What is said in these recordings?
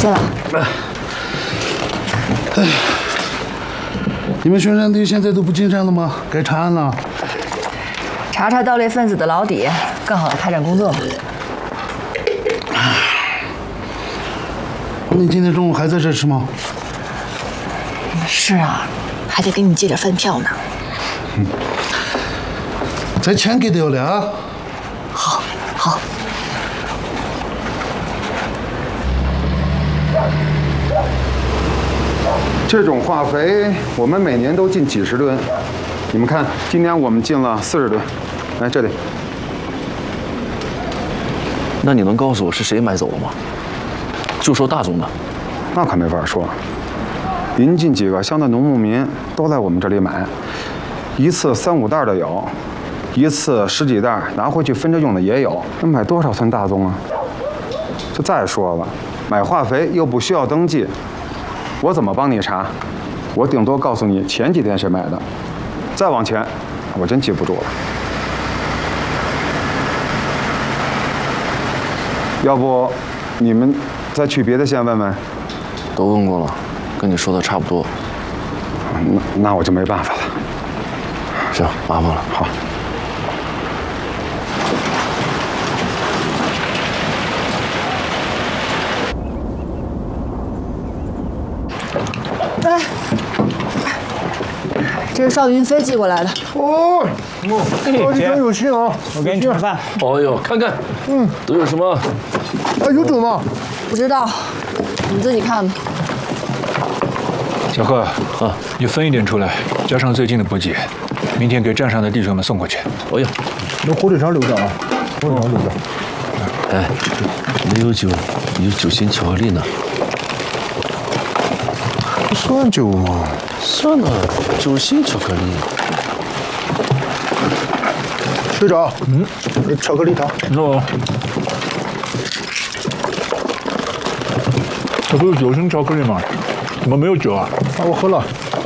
谢了。 哎，你们巡山队现在都不进山了吗？该查案了。 查查盗猎分子的老底，更好的开展工作嘛。 你今天中午还在这吃吗？ 是啊，还得给你借点饭票呢。 咱钱给掉了啊。 好，好。 这种化肥我们每年都进几十吨，你们看，今年我们进了40吨。来这里。 那你能告诉我是谁买走了吗？就说大宗的。 那可没法说。临近几个乡的农牧民都来我们这里买，一次3、5袋的有，一次10几袋拿回去分着用的也有。那买多少算大宗啊？就再说了，买化肥又不需要登记，我怎么帮你查？我顶多告诉你前几天谁买的，再往前，我真记不住了。要不，你们再去别的县问问。 都问过了，跟你说的差不多。 那我就没办法了。 行，麻烦了。 好。 哎，这是邵云飞寄过来的。 哦，哦，你真有心啊！ 我给你吃饭。 哦呦，看看，都有什么？ 啊，有酒吗？ 不知道，你自己看吧。 小贺啊，你分一点出来，加上最近的补给，明天给站上的弟兄们送过去。 哎呀， 那火腿肠留着啊，火腿肠留着。 哎，没有酒，有酒心巧克力呢。 不算酒吗？ 算了，酒心巧克力。 队长，巧克力糖。 哦。这不是酒心巧克力吗？怎么没有酒啊？ 啊，我喝了。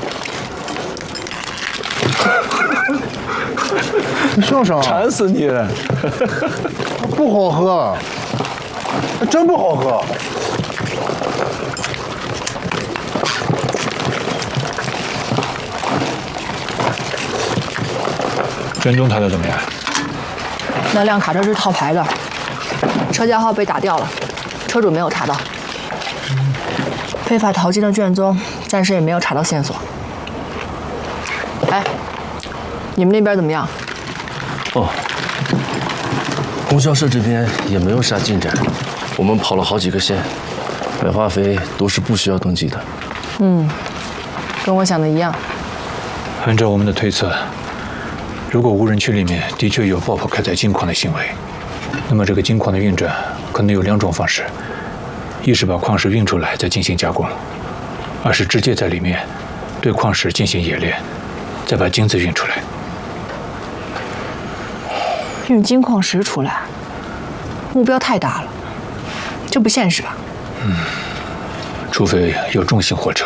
你笑啥？ 馋死你了！ 不好喝，真不好喝。 跟踪他的怎么样？ 那辆卡车是套牌的，车架号被打掉了，车主没有查到。非法淘金的卷宗暂时也没有查到线索。哎，你们那边怎么样？ 哦，供销社这边也没有啥进展，我们跑了好几个县，买化肥都是不需要登记的。 跟我想的一样。 按照我们的推测，如果无人区里面的确有爆破开采金矿的行为，那么这个金矿的运转可能有2种方式：一是把矿石运出来再进行加工，二是直接在里面对矿石进行冶炼，再把金子运出来。 运金矿石出来，目标太大了，这不现实吧？ 除非有重型货车。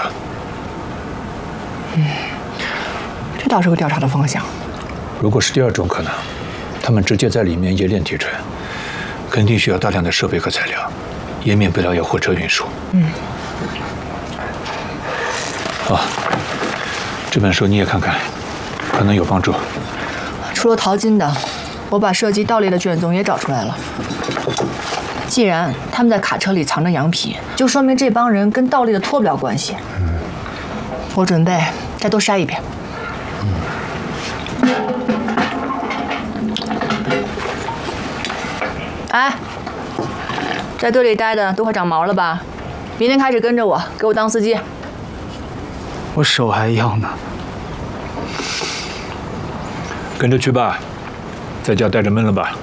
这倒是个调查的方向。 如果是第2种可能，他们直接在里面冶炼铁锤，肯定需要大量的设备和材料，也免不了有货车运输。啊，这本书你也看看，可能有帮助。 除了淘金的，我把涉及盗猎的卷宗也找出来了。既然他们在卡车里藏着羊皮，就说明这帮人跟盗猎的脱不了关系。我准备再多筛一遍。哎，在队里待的都快长毛了吧？明天开始跟着我，给我当司机。 我手还痒呢。 跟着去吧，在家待着闷了吧？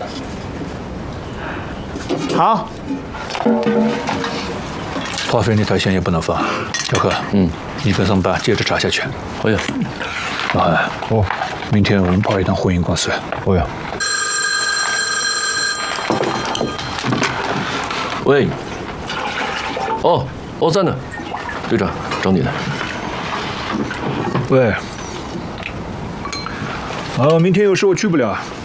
好。 化肥那条线也不能放。小贺，你跟宋爸接着查下去。 哎呀， 老韩，明天我们跑一趟货运公司。 哦呀。 喂。哦，在呢。队长，找你呢。 喂。明天有事我去不了，